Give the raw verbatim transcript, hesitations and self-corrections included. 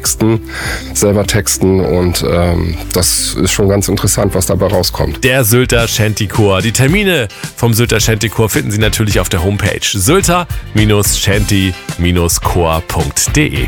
texten, selber texten und ähm, das ist schon ganz interessant, was dabei rauskommt. Der Sylter Shantychor. Die Termine vom Sylter Shantychor finden Sie natürlich auf der Homepage sylter Bindestrich shanty Bindestrich chor punkt de.